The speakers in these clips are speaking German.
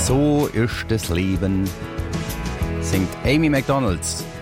So ist das Leben, singt Amy Macdonald.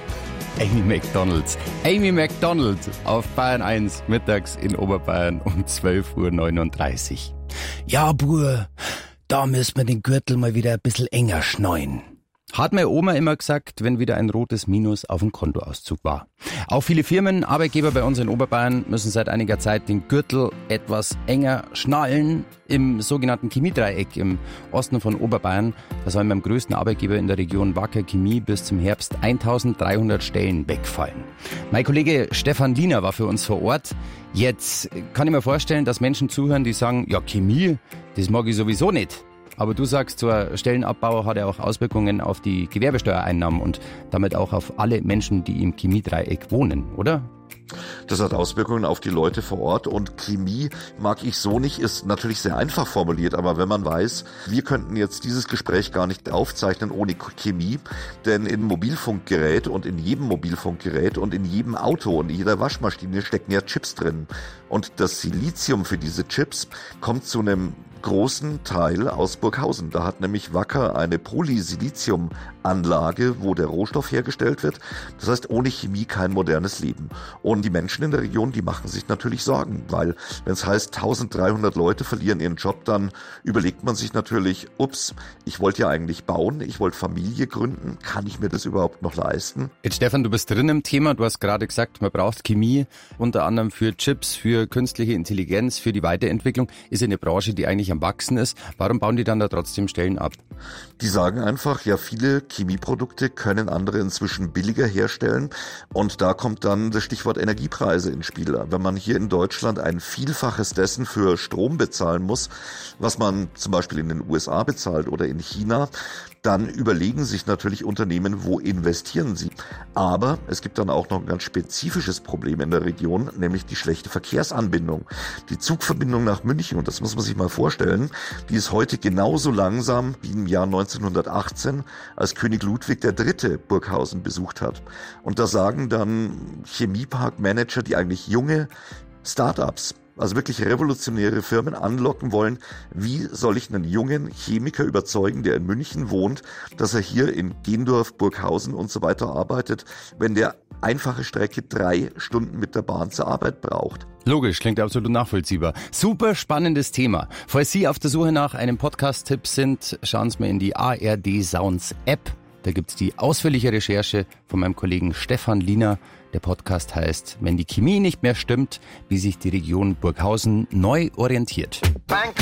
Amy Macdonald auf Bayern 1, mittags in Oberbayern um 12.39 Uhr. Ja, Bur, da müssen wir den Gürtel mal wieder ein bisschen enger schneuen. Hat meine Oma immer gesagt, wenn wieder ein rotes Minus auf dem Kontoauszug war. Auch viele Firmen, Arbeitgeber bei uns in Oberbayern müssen seit einiger Zeit den Gürtel etwas enger schnallen. Im sogenannten Chemiedreieck im Osten von Oberbayern, da sollen beim größten Arbeitgeber in der Region Wacker Chemie bis zum Herbst 1300 Stellen wegfallen. Mein Kollege Stefan Liener war für uns vor Ort. Jetzt kann ich mir vorstellen, dass Menschen zuhören, die sagen, ja Chemie, das mag ich sowieso nicht. Aber du sagst, so ein Stellenabbau hat ja auch Auswirkungen auf die Gewerbesteuereinnahmen und damit auch auf alle Menschen, die im Chemiedreieck wohnen, oder? Das hat Auswirkungen auf die Leute vor Ort und Chemie mag ich so nicht, ist natürlich sehr einfach formuliert, aber wenn man weiß, wir könnten jetzt dieses Gespräch gar nicht aufzeichnen ohne Chemie, denn in Mobilfunkgerät und in jedem Mobilfunkgerät und in jedem Auto und in jeder Waschmaschine stecken ja Chips drin und das Silizium für diese Chips kommt zu einem großen Teil aus Burghausen. Da hat nämlich Wacker eine Polysilizium-Anlage, wo der Rohstoff hergestellt wird. Das heißt, ohne Chemie kein modernes Leben. Und die Menschen in der Region, die machen sich natürlich Sorgen, weil wenn es heißt, 1300 Leute verlieren ihren Job, dann überlegt man sich natürlich, ups, ich wollte ja eigentlich bauen, ich wollte Familie gründen, kann ich mir das überhaupt noch leisten? Jetzt Stefan, du bist drin im Thema, du hast gerade gesagt, man braucht Chemie, unter anderem für Chips, für künstliche Intelligenz, für die Weiterentwicklung. Ist eine Branche, die eigentlich am Wachsen ist. Warum bauen die dann da trotzdem Stellen ab? Die sagen einfach, ja, viele Chemieprodukte können andere inzwischen billiger herstellen und da kommt dann das Stichwort Energiepreise ins Spiel. Wenn man hier in Deutschland ein Vielfaches dessen für Strom bezahlen muss, was man zum Beispiel in den USA bezahlt oder in China, dann überlegen sich natürlich Unternehmen, wo investieren sie. Aber es gibt dann auch noch ein ganz spezifisches Problem in der Region, nämlich die schlechte Verkehrsanbindung. Die Zugverbindung nach München, und das muss man sich mal vorstellen, die ist heute genauso langsam wie im Jahr 1918, als König Ludwig III. Burghausen besucht hat. Und da sagen dann Chemieparkmanager, die eigentlich junge Start-ups, also wirklich revolutionäre Firmen anlocken wollen, wie soll ich einen jungen Chemiker überzeugen, der in München wohnt, dass er hier in Gendorf, Burghausen und so weiter arbeitet, wenn der einfache Strecke 3 Stunden mit der Bahn zur Arbeit braucht. Logisch, klingt absolut nachvollziehbar. Super spannendes Thema. Falls Sie auf der Suche nach einem Podcast-Tipp sind, schauen Sie mal in die ARD Sounds App. Da gibt's die ausführliche Recherche von meinem Kollegen Stefan Liener. Der Podcast heißt, wenn die Chemie nicht mehr stimmt, wie sich die Region Burghausen neu orientiert.